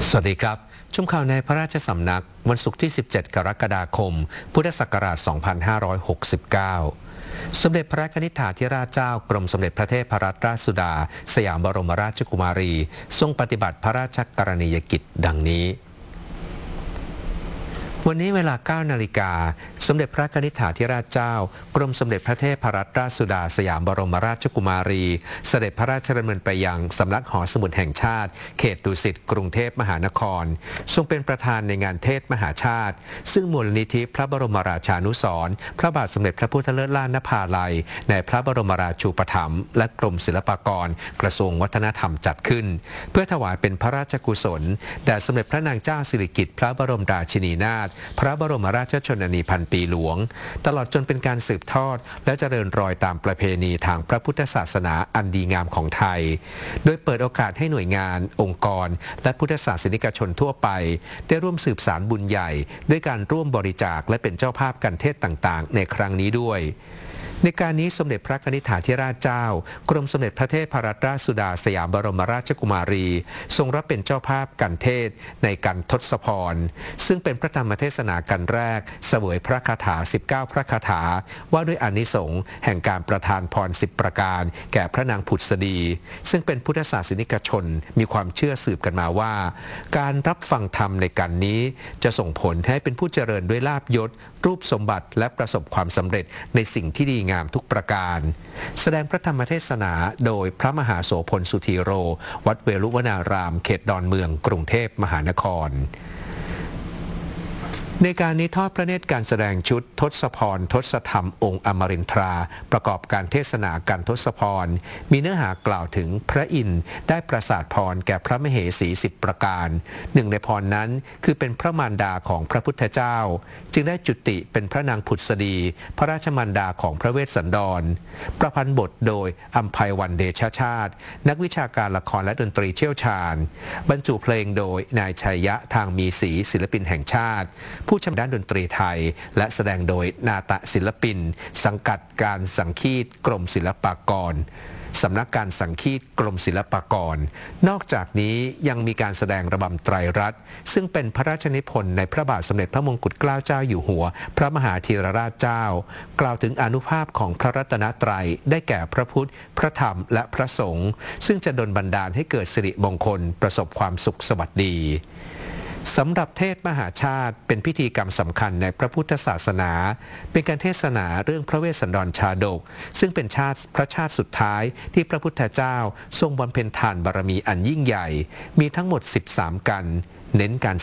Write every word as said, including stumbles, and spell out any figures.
สวัสดีครับชมข่าวในพระราชสำนักวันศุกร์ที่ สิบเจ็ด กรกฎาคม พุทธศักราช สองพันห้าร้อยหกสิบเก้า สมเด็จพระกนิษฐาธิราชเจ้ากรมสมเด็จพระเทพรัตนราชสุดา สยามบรมราชกุมารี ทรงปฏิบัติพระราชกรณียกิจดังนี้วันนี้เวลา เก้า นาฬิกาสมเด็จพระกนิษฐาธิราชเจ้ากรมสมเด็จพระเทพรัตนราชสุดาสยามบรมราชกุมารีเสด็จพระราชดำเนินไปยังสำนักหอสมุดแห่งชาติเขตดุสิตกรุงเทพมหานครทรงเป็นประธานในงานเทศมหาชาติซึ่งมูลนิธิพระบรมราชานุสรณ์พระบาทสมเด็จพระพุทธเลิศล้านนภาลัยในพระบรมราชูปถัมภ์และกรมศิลปากรกระทรวงวัฒนธรรมจัดขึ้นเพื่อถวายเป็นพระราชกุศลแด่สมเด็จพระนางเจ้าสิริกิติ์พระบรมราชินีนาถพระบรมราชชนนีพันปีหลวงตลอดจนเป็นการสืบทอดและเจริญรอยตามประเพณีทางพระพุทธศาสนาอันดีงามของไทยโดยเปิดโอกาสให้หน่วยงานองค์กรและพุทธศาสนิกชนทั่วไปได้ร่วมสืบสานบุญใหญ่ด้วยการร่วมบริจาคและเป็นเจ้าภาพกันเทศต่างๆในครั้งนี้ด้วยในการนี้สมเด็จพระกนิษฐาธิราชเจ้ากรมสมเด็จพระเทพรัตนราชสุดาสยามบรมราชกุมารีทรงรับเป็นเจ้าภาพกันเทศในกันทศพรซึ่งเป็นพระธรรมเทศนากันแรกเสวยพระคาถาสิบเก้าพระคาถาว่าด้วยอานิสงส์แห่งการประทานพรสิบประการแก่พระนางผุดสดีซึ่งเป็นพุทธศาสนิกชนมีความเชื่อสืบกันมาว่าการรับฟังธรรมในกันนี้จะส่งผลให้เป็นผู้เจริญด้วยลาภยศรูปสมบัติและประสบความสำเร็จในสิ่งที่ดีงามทุกประการแสดงพระธรรมเทศนาโดยพระมหาโสพลสุธีโรวัดเวรุวนารามเขตดอนเมืองกรุงเทพมหานครในการนี้ทอดพระเนตรการแสดงชุดทศพรทศธรรมองค์อมรินทราประกอบการเทศนาการทศพรมีเนื้อหากล่าวถึงพระอินทร์ได้ประสาทพรแก่พระมเหสีสิบประการหนึ่งในพรนั้นคือเป็นพระมารดาของพระพุทธเจ้าจึงได้จุติเป็นพระนางผุดสดีพระราชมารดาของพระเวสสันดรประพันธ์บทโดยอัมไพวันเดชชาตินักวิชาการละครและดนตรีเชี่ยวชาญบรรจุเพลงโดยนายชัยยะทางมีศรีศิลปินแห่งชาติผู้ชำนาญด้านดนตรีไทยและแสดงโดยนาฏศิลปินสังกัดการสังคีตกรมศิลปากรสำนักการสังคีตกรมศิลปากรนอกจากนี้ยังมีการแสดงระบำไตรรัตน์ซึ่งเป็นพระราชนิพนธ์ในพระบาทสมเด็จพระมงกุฎเกล้าเจ้าอยู่หัวพระมหาธีรราชเจ้ากล่าวถึงอานุภาพของพระรัตนตรัยได้แก่พระพุทธพระธรรมและพระสงฆ์ซึ่งจะดลบันดาลให้เกิดสิริมงคลประสบความสุขสวัสดีสำหรับเทศมหาชาติเป็นพิธีกรรมสำคัญในพระพุทธศาสนาเป็นการเทศนาเรื่องพระเวสสันดรชาดกซึ่งเป็นชาติพระชาติสุดท้ายที่พระพุทธเจ้าทรงบำเพ็ญทานบารมีอันยิ่งใหญ่มีทั้งหมดสิบสามกันเน้นการ